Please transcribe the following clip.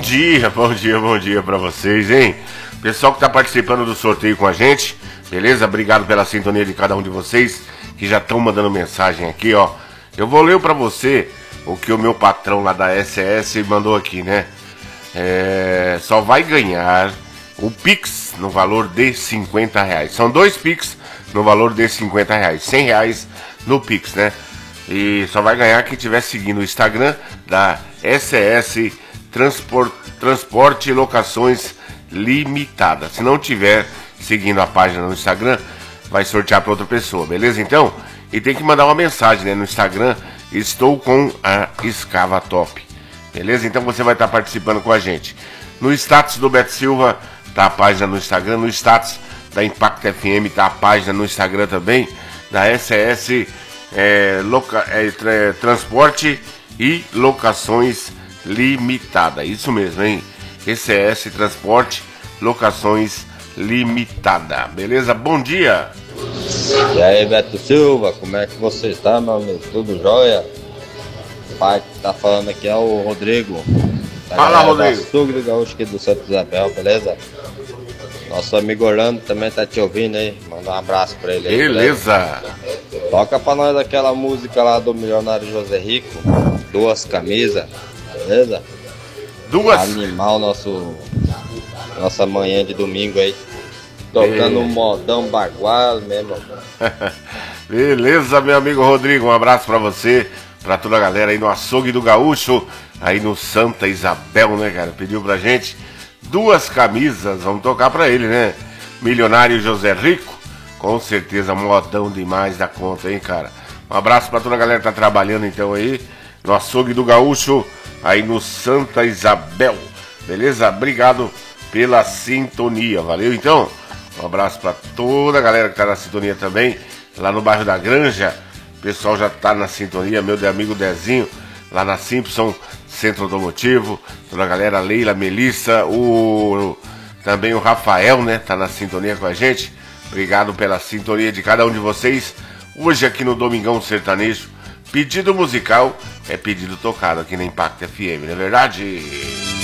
bom dia pra vocês, hein? Pessoal que tá participando do sorteio com a gente, beleza? Obrigado pela sintonia de cada um de vocês que já estão mandando mensagem aqui, ó. Eu vou ler pra você o que o meu patrão lá da SS mandou aqui, né? Só vai ganhar o Pix no valor de R$50. São 2 Pix no valor de R$50, R$100 no Pix, né? E só vai ganhar quem estiver seguindo o Instagram da SS Transporte e Locações Limitada. Se não tiver seguindo a página no Instagram, vai sortear para outra pessoa, beleza? Então, e tem que mandar uma mensagem, né, no Instagram: estou com a Escava Top, beleza? Então você vai estar participando com a gente. No status do Beto Silva tá a página no Instagram, no status da Impact FM tá a página no Instagram também, da SS Transporte e Locações Limitada. Isso mesmo, hein? SS Transporte, Locações Limitada. Beleza? Bom dia! E aí, Beto Silva, como é que você está, meu amigo? Tudo jóia? O pai que tá falando aqui é o Rodrigo. Fala, Rodrigo! Açougue do Gaúcho aqui do Santo Isabel, beleza? Nosso amigo Orlando também tá te ouvindo aí. Manda um abraço pra ele aí. Beleza! Toca pra nós aquela música lá do milionário José Rico, 2 camisas, beleza? 2? Animal nossa manhã de domingo aí. Tocando um modão bagual mesmo. Beleza, meu amigo Rodrigo, um abraço pra você, pra toda a galera aí no Açougue do Gaúcho, aí no Santa Isabel, né, cara? Pediu pra gente 2 camisas, vamos tocar pra ele, né? Milionário José Rico, com certeza modão demais da conta, hein, cara? Um abraço pra toda a galera que tá trabalhando então aí no Açougue do Gaúcho, aí no Santa Isabel, beleza? Obrigado pela sintonia, valeu então? Um abraço pra toda a galera que tá na sintonia também, lá no bairro da Granja. O pessoal já tá na sintonia, meu amigo Dezinho, lá na Simpson, Centro Automotivo. Toda a galera, Leila, Melissa, também o Rafael, né, tá na sintonia com a gente. Obrigado pela sintonia de cada um de vocês. Hoje aqui no Domingão Sertanejo, pedido musical é pedido tocado aqui na Impact FM, não é verdade?